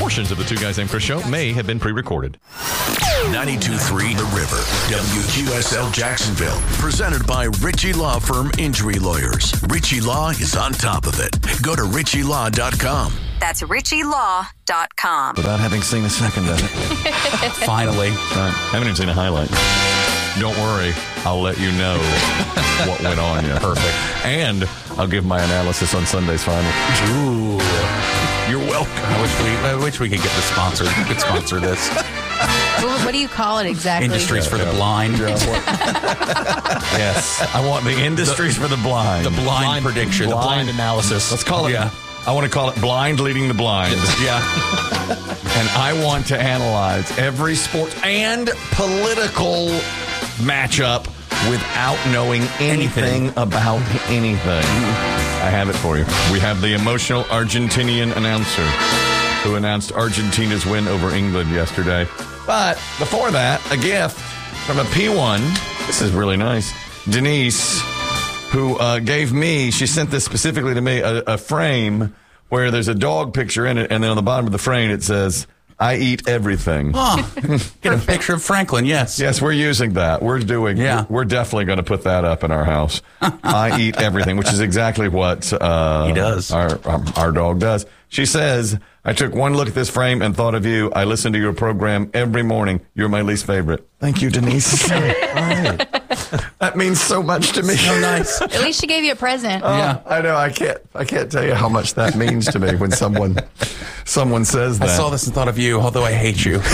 Portions of the Two Guys Named Chris show may have been pre-recorded. 92.3 The River, WQSL Jacksonville. Presented by Ritchie Law Firm Injury Lawyers. Ritchie Law is on top of it. Go to ritchielaw.com. That's ritchielaw.com. Without having seen a second of it. Finally. I haven't even seen a highlight. Don't worry. I'll let you know what went on. Yeah. Perfect. And I'll give my analysis on Sunday's final. Ooh. You're welcome. I wish we could get the sponsor. We could sponsor this. What do you call it exactly? Industries for the blind. Yes. I want the industries for the blind. The blind prediction. Blind. The blind analysis. Let's call it. Yeah. I want to call it blind leading the blind. Yeah. And I want to analyze every sports and political matchup without knowing anything about anything. I have it for you. We have the emotional Argentinian announcer who announced Argentina's win over England yesterday. But before that, a gift from a P1. This is really nice. Denise, who gave me, she sent this specifically to me, a frame where there's a dog picture in it, and then on the bottom of the frame it says, I eat everything. Oh, get a picture of Franklin, yes. Yes, we're using that. We're definitely going to put that up in our house. I eat everything, which is exactly what he does. Our dog does. She says, I took one look at this frame and thought of you. I listen to your program every morning. You're my least favorite. Thank you, Denise. Right. That means so much to me. So nice. At least she gave you a present. Yeah, I know. I can't tell you how much that means to me when someone says that. I saw this and thought of you, although I hate you.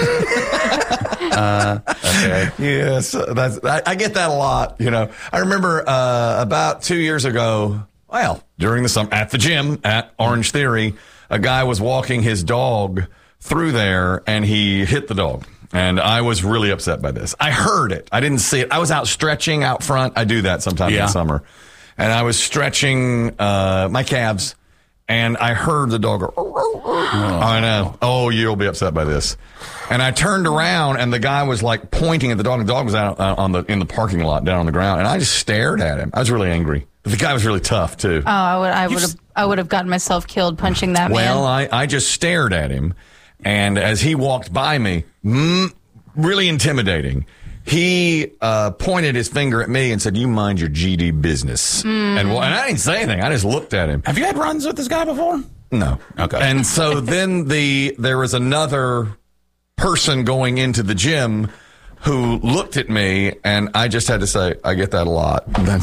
Okay. Yes, I get that a lot. You know, I remember about 2 years ago. Well, during the summer at the gym at Orange Theory, a guy was walking his dog through there, and he hit the dog. And I was really upset by this. I heard it. I didn't see it. I was out stretching out front. I do that sometimes in summer. And I was stretching my calves, and I heard the dog go, I know. Oh, you'll be upset by this. And I turned around, and the guy was like pointing at the dog. The dog was out in the parking lot down on the ground, and I just stared at him. I was really angry. But the guy was really tough, too. Oh, I would have gotten myself killed punching that man. Well, I just stared at him. And as he walked by me, really intimidating, he pointed his finger at me and said, you mind your GD business. And I didn't say anything. I just looked at him. Have you had runs with this guy before? No. Okay. And so then there was another person going into the gym who looked at me, and I just had to say, I get that a lot.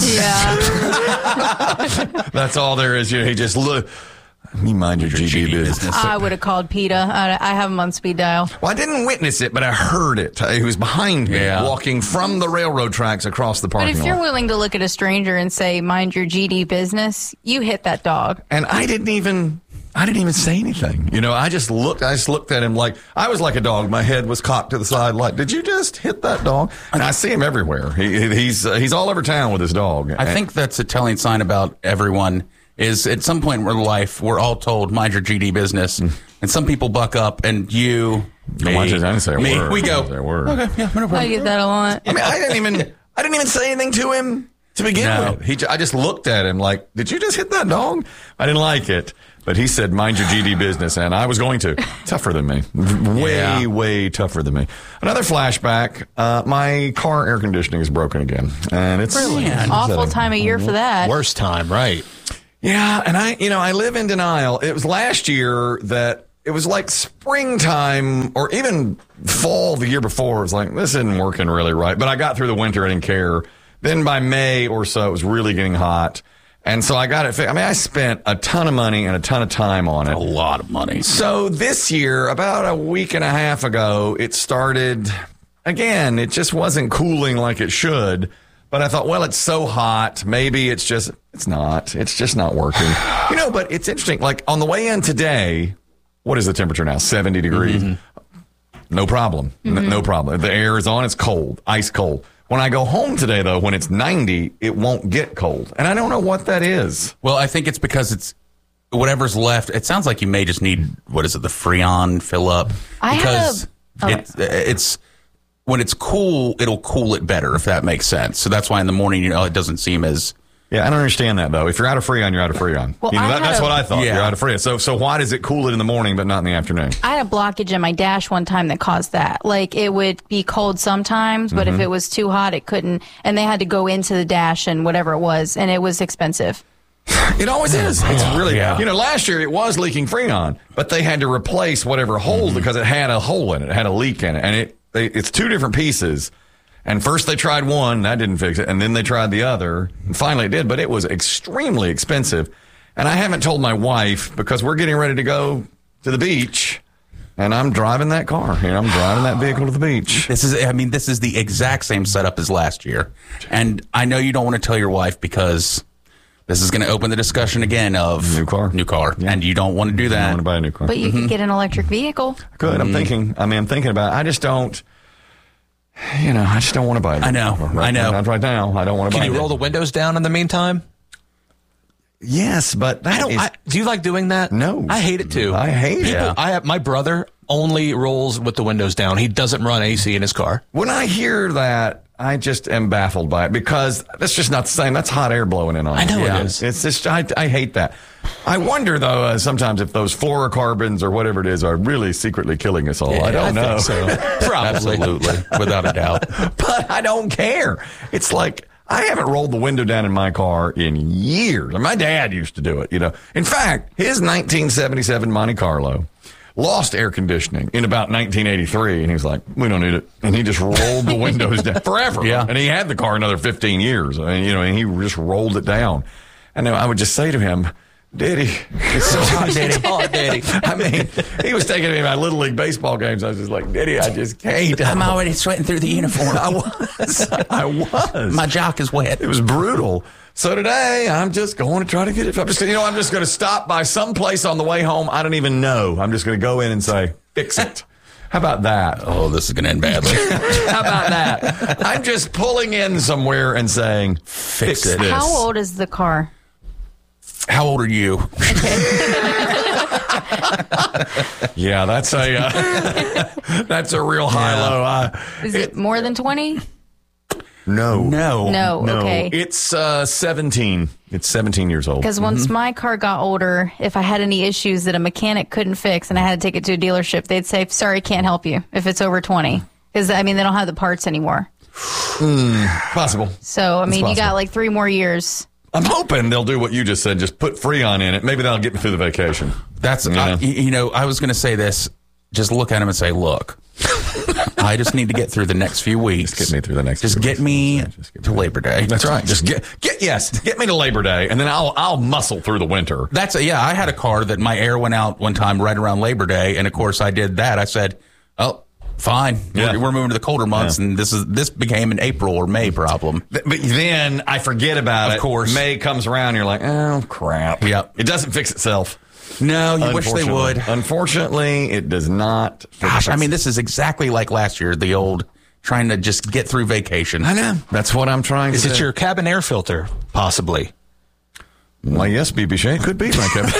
That's all there is. He just looked. You mind your GD business. I would have called PETA. I have him on speed dial. Well, I didn't witness it, but I heard it. He was behind me, walking from the railroad tracks across the parking lot. But if you're willing to look at a stranger and say, mind your GD business, you hit that dog. And I didn't even say anything. You know, I just looked at him like, I was like a dog. My head was cocked to the side like, did you just hit that dog? And I see him everywhere. He's all over town with his dog. I think that's a telling sign about everyone is at some point in our life, we're all told, mind your GD business. And some people buck up, and you, me, I didn't say a word. We go, okay, yeah, no problem. I get that a lot. I mean, I didn't even say anything to him to begin with. I just looked at him like, did you just hit that dog? I didn't like it. But he said, mind your GD business, and I was going to. Tougher than me. Way tougher than me. Another flashback, my car air conditioning is broken again. And it's awful time of year for that. Worst time, right. Yeah, and I live in denial. It was last year that it was like springtime or even fall the year before. It was like, this isn't working really right. But I got through the winter. I didn't care. Then by May or so, it was really getting hot. And so I got it fixed. I mean, I spent a ton of money and a ton of time on it. A lot of money. So this year, about a week and a half ago, it started again. It just wasn't cooling like it should. But I thought, well, it's so hot. Maybe it's not. It's just not working. But it's interesting. Like on the way in today, what is the temperature now? 70 degrees. Mm-hmm. No problem. No problem. The air is on. It's cold. Ice cold. When I go home today, though, when it's 90, it won't get cold. And I don't know what that is. Well, I think it's because it's whatever's left. It sounds like you may just need, the Freon fill up. It's when it's cool, it'll cool it better, if that makes sense. So that's why in the morning, it doesn't seem as Yeah, I don't understand that, though. If you're out of Freon, you're out of Freon. Well, That's what I thought. Yeah. You're out of Freon. So why does it cool it in the morning but not in the afternoon? I had a blockage in my dash one time that caused that. Like, it would be cold sometimes, but if it was too hot, it couldn't. And they had to go into the dash and whatever it was, and it was expensive. It always is. It's really, Yeah. last year it was leaking Freon, but they had to replace whatever hole because it had a hole in it. It had a leak in it. And it's two different pieces. And first they tried one, that didn't fix it. And then they tried the other, and finally it did. But it was extremely expensive. And I haven't told my wife because we're getting ready to go to the beach. And I'm driving that car. I'm driving that vehicle to the beach. This is the exact same setup as last year. And I know you don't want to tell your wife because this is going to open the discussion again of New car. Yeah. And you don't want to do I that. want to buy a new car. But you could get an electric vehicle. Good. I'm thinking about it. I just don't, I just don't want to buy it. I know. Right now, I don't want to buy it. Can you roll the windows down in the meantime? Yes, but Do you like doing that? No. I hate it too. I hate it. My brother only rolls with the windows down. He doesn't run AC in his car. When I hear that, I just am baffled by it because that's just not the same. That's hot air blowing in on I know you. it is. It's just, I hate that. I wonder, though, sometimes if those fluorocarbons or whatever it is are really secretly killing us all. I don't know. think so. Probably. Absolutely. Without a doubt. But I don't care. It's like, I haven't rolled the window down in my car in years. My dad used to do it, In fact, his 1977 Monte Carlo lost air conditioning in about 1983, and he was like, we don't need it. And he just rolled the windows down forever. Yeah. And he had the car another 15 years, and he just rolled it down. And I would just say to him, Daddy, it's so hot, Daddy. Oh, Daddy. I mean, he was taking me to my Little League baseball games. I was just like, Daddy, I just can't. I'm already sweating through the uniform. I was. My jock is wet. It was brutal. So today, I'm just going to try to get it. I'm just going to stop by some place on the way home. I don't even know. I'm just going to go in and say, fix it. How about that? Oh, this is going to end badly. How about that? I'm just pulling in somewhere and saying, fix it. this. How old is the car? How old are you? Yeah, that's a real high-low. Is it more than 20? No. No, okay. It's 17. It's 17 years old. Because once my car got older, if I had any issues that a mechanic couldn't fix and I had to take it to a dealership, they'd say, sorry, can't help you if it's over 20. Because, they don't have the parts anymore. Possible. So, you possible. got like 3 more years. I'm hoping they'll do what you just said, just put Freon in it. Maybe that'll get me through the vacation. That's, I was going to say this. Just look at him and say, look, I just need to get through the next few weeks. Just get me through the next Just few get weeks. me Just get to me- Labor Day. That's right. Just get me to Labor Day, and then I'll muscle through the winter. I had a car that my air went out one time right around Labor Day, and of course I did that. I said, oh, fine. Yeah. We're moving to the colder months, and this became an April or May problem. But then I forget about it. Of course. May comes around, you're like, oh, crap. Yep. It doesn't fix itself. No, you wish they would. Unfortunately, it does not. Gosh, this is exactly like last year, the old trying to just get through vacation. I know. That's what I'm trying to Is do. it your cabin air filter? Possibly. Well, yes, BB Shane. Could be my cabin.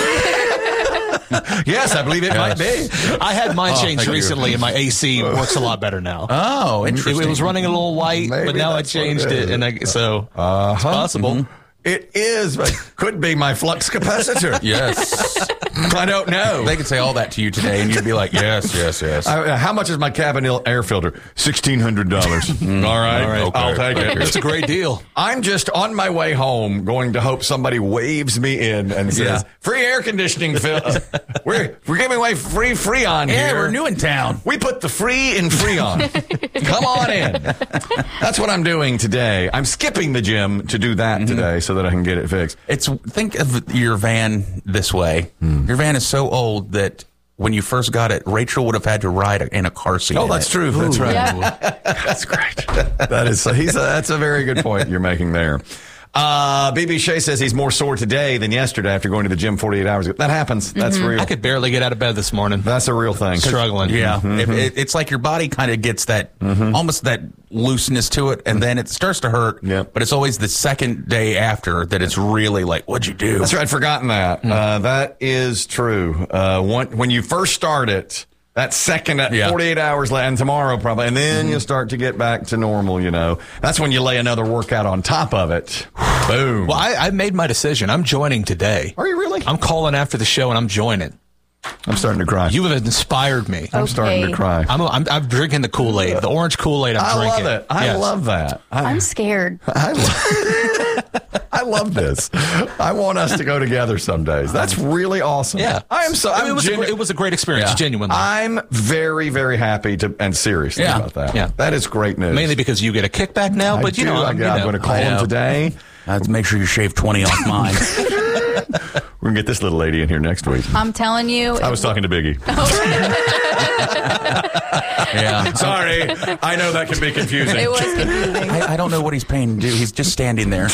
Yes, I believe it might be. I had mine changed thank you. recently, and my AC works a lot lot now. Oh, interesting. It was running a little light, Maybe but now I that's what it changed it, is. and it's possible. It is, but could be my flux capacitor. Yes. I don't know. They could say all that to you today, and you'd be like, yes, yes, yes. How much is my cabin air filter? $1,600. All right, Okay. I'll take it. It's a great deal. I'm just on my way home, going to hope somebody waves me in and says, "Free air conditioning, Phil. we're giving away free Freon here. Yeah, we're new in town. We put the free in Freon. Come on in." That's what I'm doing today. I'm skipping the gym to do that today so that I can get it fixed. Think of your van this way. Your van is so old that when you first got it, Rachel would have had to ride in a car seat. Oh, in that's it. true. That's right. Yeah. That's great. That is. That's a very good point you're making there. BB Shea says he's more sore today than yesterday after going to the gym 48 hours ago. That happens. That's real. I could barely get out of bed this morning. That's a real thing. Struggling. Yeah, it's like your body kind of gets that almost that looseness to it, and then it starts to hurt. Yeah. But it's always the second day after that it's really like, what'd you do? That's right. I'd forgotten that. That is true. When you first start it, that second, 48 hours later, and tomorrow probably, and then you'll start to get back to normal, That's when you lay another workout on top of it. Boom. Well, I made my decision. I'm joining today. Are you really? I'm calling after the show and I'm joining. I'm starting to cry. You have inspired me. I'm starting to cry. I'm drinking the Kool-Aid, the orange Kool-Aid. I'm I drinking. love it. I love that. I'm scared. I love this. I want us to go together some days. That's really awesome. Yeah, I am so. it was a great experience. Genuinely, I'm very, very happy and serious about that. Yeah. That is great news. Mainly because you get a kickback now. But I'm going to call him today. Let's make sure you shave 20 off mine. We're going to get this little lady in here next week. I'm telling you. I was talking to Biggie. Yeah. Sorry. I know that can be confusing. It was confusing. I don't know what he's paying to do. He's just standing there.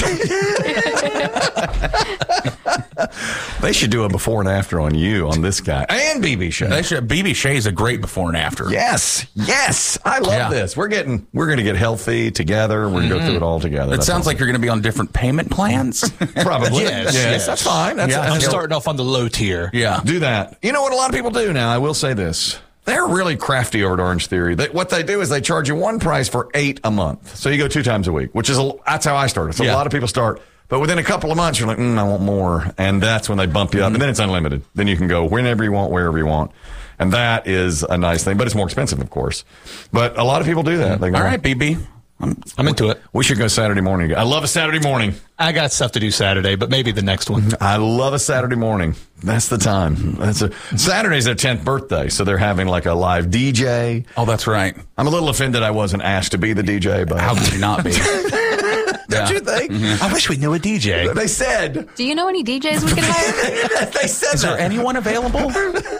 They should do a before and after on you, on this guy, and BB Shea. BB Shea's a great before and after. Yes. I love this. We're going to get healthy together. We're going to go through it all together. It sounds like you're going to be on different payment plans. Probably. Yes. That's fine. I'm starting off on the low tier. Yeah. Do that. You know what a lot of people do now? I will say this. They're really crafty over at Orange Theory. What they do is they charge you one price for $8 a month. So you go 2 times a week, which is that's how I started. So a lot of people start. But within a couple of months, you're like, I want more. And that's when they bump you up. And then it's unlimited. Then you can go whenever you want, wherever you want. And that is a nice thing. But it's more expensive, of course. But a lot of people do that. They go, All right, BB. I'm into it. We should go Saturday morning. I love a Saturday morning. I got stuff to do Saturday, but maybe the next one. I love a Saturday morning. That's the time. Saturday's their 10th birthday, so they're having like a live DJ. Oh, that's right. I'm a little offended I wasn't asked to be the DJ, but How could you not be? don't you think? I wish we knew a DJ. They said. Do you know any DJs we can hire? They said Is there anyone available?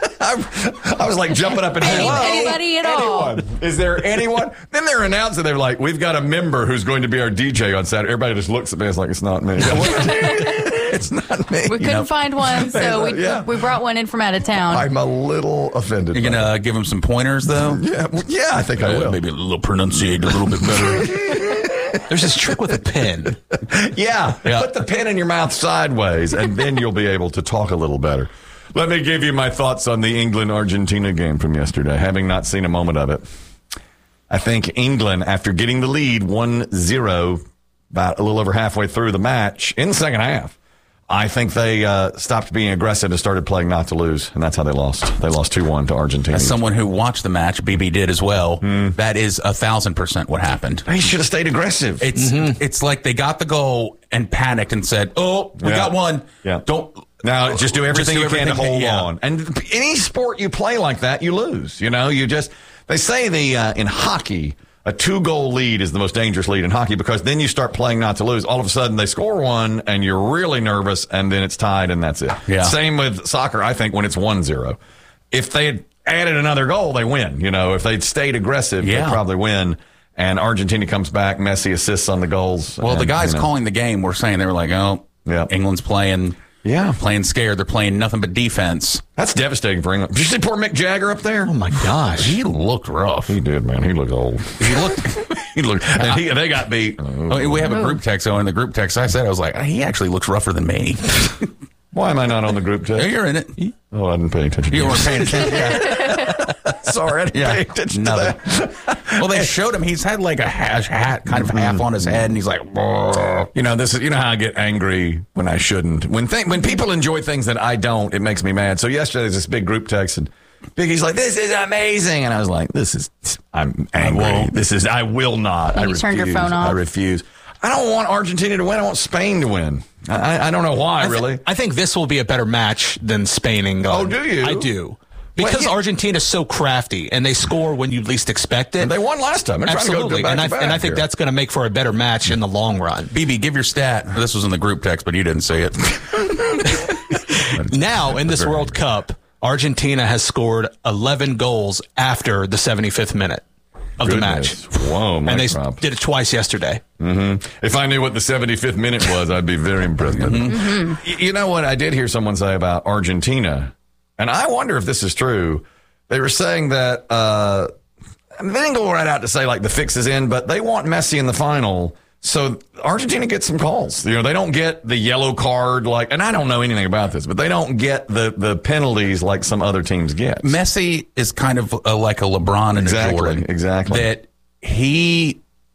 I was like jumping up and down. Anybody at all? Is there anyone? Then they're announcing, they're like, we've got a member who's going to be our DJ on Saturday. Everybody just looks at me. It's like, it's not me. It's not me. We couldn't find one, so we brought one in from out of town. I'm a little offended. You're going to give him some pointers, though? Yeah, I think I will. Maybe a little pronunciate a little bit better. There's this trick with a pen. Yeah, put the pen in your mouth sideways, and then you'll be able to talk a little better. Let me give you my thoughts on the England-Argentina game from yesterday, having not seen a moment of it. I think England, after getting the lead 1-0, about a little over halfway through the match, in the second half, I think they stopped being aggressive and started playing not to lose, and that's how they lost. They lost 2-1 to Argentina. As someone who watched the match, BB did as well, that is 1,000% what happened. They should have stayed aggressive. It's like they got the goal and panicked and said, "Oh, we got one. Yeah. Now just do everything you can to hold yeah. on." And any sport you play like that, you lose. You know, they say in hockey, a 2-goal lead is the most dangerous lead in hockey because then you start playing not to lose. All of a sudden, they score one, and you're really nervous, and then it's tied, and that's it. Yeah. Same with soccer, I think, when it's 1-0. If they had added another goal, they win. You know, if they'd stayed aggressive, they'd probably win. And Argentina comes back, Messi assists on the goals. Well, the guys calling the game were saying, they were like, England's playing scared. They're playing nothing but defense. That's devastating for England. Did you see poor Mick Jagger up there? Oh, my gosh. He looked rough. He did, man. He looked old. He looked. And they got beat. We have a group text. So in the group text, I was like, he actually looks rougher than me. Why am I not on the group text? You're in it. Oh, I didn't pay attention. You weren't paying attention. Sorry, I didn't pay attention to that. Well, they showed him. He's had like a hat kind of half on his head, and he's like, "Brr." You know, how I get angry when I shouldn't. When people enjoy things that I don't, it makes me mad. So yesterday there's this big group text, and Biggie's like, "This is amazing," and I was like, I'm angry. I will not. And you turned your phone off? I refuse. I don't want Argentina to win. I want Spain to win. I don't know why, really. I think this will be a better match than Spain, England. Oh, do you? I do. Because Argentina's so crafty, and they score when you least expect it. And they won last time. They're Absolutely. Trying to go and I think that's going to make for a better match in the long run. BB, give your stat. This was in the group text, but you didn't say it. Now, in this World Cup, Argentina has scored 11 goals after the 75th minute of the match. Whoa, and they did it twice yesterday. Mm-hmm. If I knew what the 75th minute was, I'd be very impressed. You know what? I did hear someone say about Argentina, and I wonder if this is true. They were saying that they didn't go right out to say like the fix is in, but they want Messi in the final. So Argentina gets some calls. You know, they don't get the yellow card and I don't know anything about this, but they don't get the penalties like some other teams get. Messi is kind of like a LeBron and a Jordan. Exactly. That he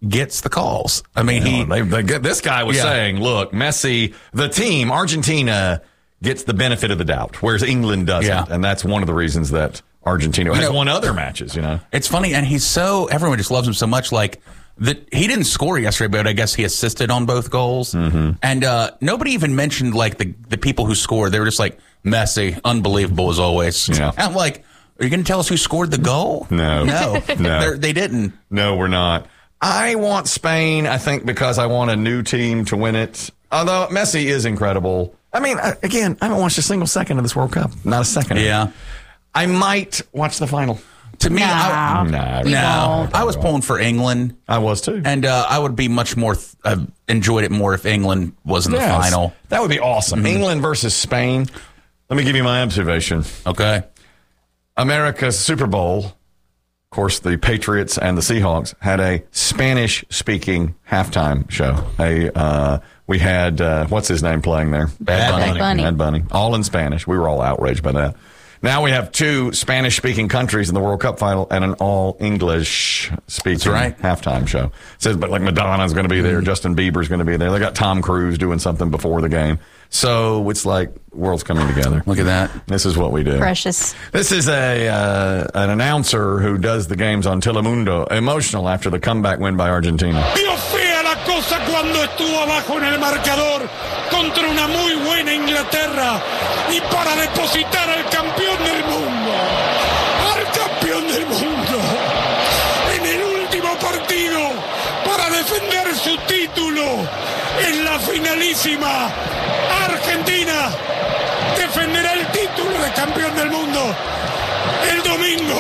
gets the calls. I mean, this guy was saying, look, Messi, the team, Argentina, gets the benefit of the doubt, whereas England doesn't. Yeah. And that's one of the reasons that Argentina has won other matches, It's funny, and everyone just loves him so much, like, that he didn't score yesterday, but I guess he assisted on both goals. Mm-hmm. And nobody even mentioned, like, the people who scored. They were just like, Messi, unbelievable as always. Yeah. And I'm like, are you going to tell us who scored the goal? No. They didn't. No, we're not. I want Spain, I think, because I want a new team to win it. Although Messi is incredible. I mean, again, I haven't watched a single second of this World Cup. Not a second. Yeah. I might watch the final. To me, I was pulling for England. I was too. And I would be much more, enjoyed it more if England was in the final. That would be awesome. Mm-hmm. England versus Spain. Let me give you my observation. Okay. America's Super Bowl, of course, the Patriots and the Seahawks had a Spanish-speaking halftime show. We had, what's his name playing there? Bad Bunny. All in Spanish. We were all outraged by that. Now we have two Spanish-speaking countries in the World Cup final and an all-English-speaking halftime show. It says, but like Madonna's going to be there, Justin Bieber's going to be there. They got Tom Cruise doing something before the game. So it's like world's coming together. Look at that. This is what we do. Precious. This is an announcer who does the games on Telemundo, emotional after the comeback win by Argentina. Vio fea la cosa cuando estuvo abajo en el marcador contra una muy buena Inglaterra y para depositar al campeón del mundo. Al campeón del mundo. En el último partido para defender su título en la finalísima. Argentina defenderá el título de campeón del mundo el domingo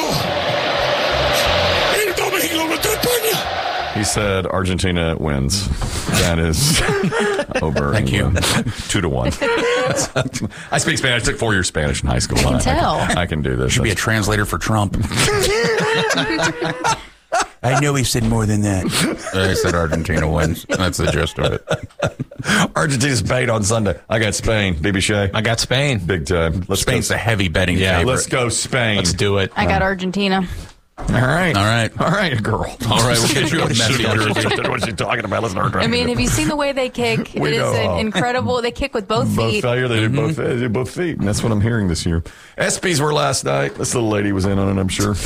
contra España. He said Argentina wins. That is over. Thank you. 2-1. I speak Spanish. I took 4 years Spanish in high school. I can tell. I can do this. Should be a translator for Trump. I know he said more than that. I said Argentina wins. That's the gist of it. Argentina's paid on Sunday. I got Spain. BB Shea. I got Spain. Big time. Spain's a heavy betting favorite. Let's go Spain. Let's do it. I got Argentina. All right, girl. All right, we'll get you a Messi. What's she talking about? Listen to her. I mean, have you seen the way they kick? It is incredible. They kick with both feet. They do both feet, and that's what I'm hearing this year. ESPYs were last night. This little lady was in on it, I'm sure.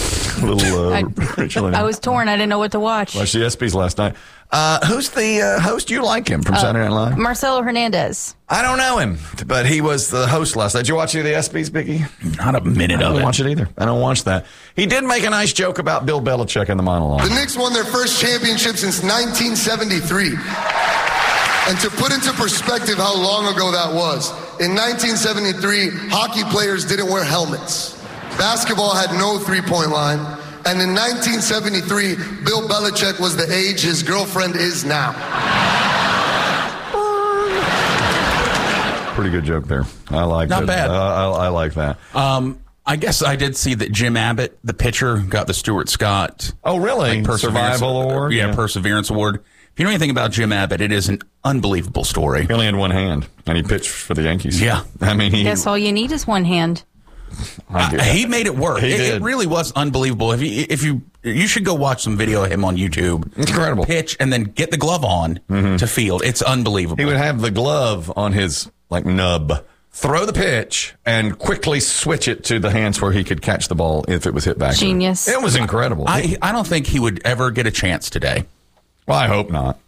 I was torn. I didn't know what to watch. Watched the ESPYs last night. Who's the host? You like him from Saturday Night Live? Marcelo Hernandez. I don't know him, but he was the host last night. Did you watch any of the ESPYs, Biggie? Not a minute of it. I don't watch it either. I don't watch that. He did make a nice joke about Bill Belichick in the monologue. The Knicks won their first championship since 1973. And to put into perspective how long ago that was, in 1973, hockey players didn't wear helmets. Basketball had no three-point line. And in 1973, Bill Belichick was the age his girlfriend is now. Pretty good joke there. I like Not bad. I like that. I guess I did see that Jim Abbott, the pitcher, got the Stuart Scott. Oh, really? Survival Award? Yeah, Perseverance Award. If you know anything about Jim Abbott, it is an unbelievable story. He only had one hand, and he pitched for the Yankees. Yeah. I mean, I guess all you need is one hand. He made it work. It really was unbelievable. If you should go watch some video of him on YouTube. Incredible. Pitch and then get the glove on to field. It's unbelievable. He would have the glove on his nub, throw the pitch, and quickly switch it to the hands where he could catch the ball if it was hit back. Genius. It was incredible. I don't think he would ever get a chance today. Well, I hope not.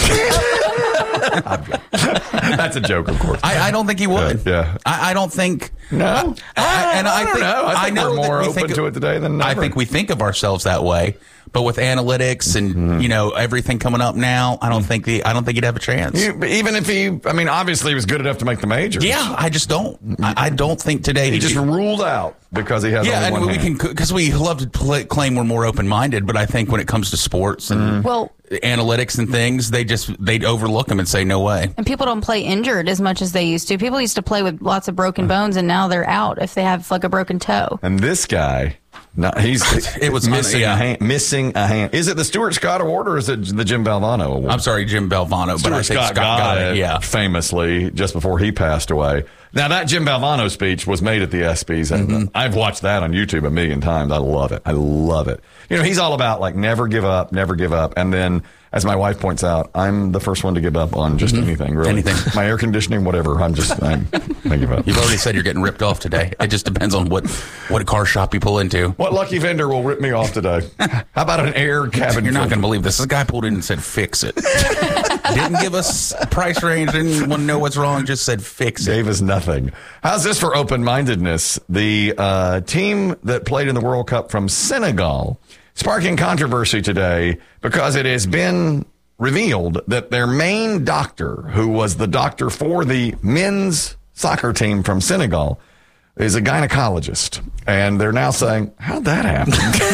That's a joke, of course. I don't think he would. Yeah. I don't think. No. I don't know. I think we're more open to it today than ever. I think we think of ourselves that way. But with analytics and everything coming up now, I don't think he'd have a chance. Even if obviously he was good enough to make the majors. Yeah, I just don't. I don't think today he just ruled out because he has only one hand. Because we love to claim we're more open-minded, but I think when it comes to sports and analytics and things, they'd overlook them and say no way. And people don't play injured as much as they used to. People used to play with lots of broken bones, and now they're out if they have a broken toe. And this guy. No, it was missing a hand. Missing a hand. Is it the Stuart Scott Award or is it the Jim Valvano Award? I'm sorry, Jim Valvano, but I think Scott got it. Yeah, famously just before he passed away. Now, that Jim Valvano speech was made at the ESPYs, and I've watched that on YouTube a million times. I love it. I love it. You know, he's all about, like, never give up. And then, as my wife points out, I'm the first one to give up on just anything, really. Anything. My air conditioning, whatever. I give up. You've already said you're getting ripped off today. It just depends on what car shop you pull into. What lucky vendor will rip me off today? How about an air cabin? You're not going to believe this. This guy pulled in and said, fix it. Didn't give us a price range. Didn't want to know what's wrong. Just said, fix it. Gave us nothing. How's this for open-mindedness? The team that played in the World Cup from Senegal sparking controversy today because it has been revealed that their main doctor, who was the doctor for the men's soccer team from Senegal, is a gynecologist. And they're now saying, how'd that happen?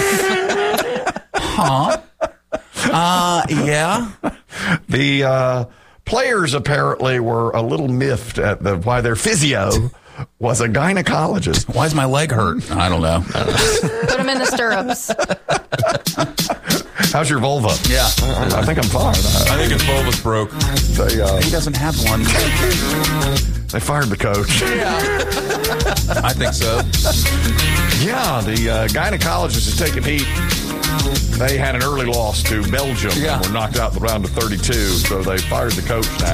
Yeah. The players apparently were a little miffed at why their physio was a gynecologist. Why does my leg hurt? I don't know. Put him in the stirrups. How's your vulva? Yeah. I think I'm fine. I think his vulva's broke. He doesn't have one. They fired the coach. I think so. Yeah, the gynecologist is taking heat. They had an early loss to Belgium and were knocked out in the round of 32, so they fired the coach now.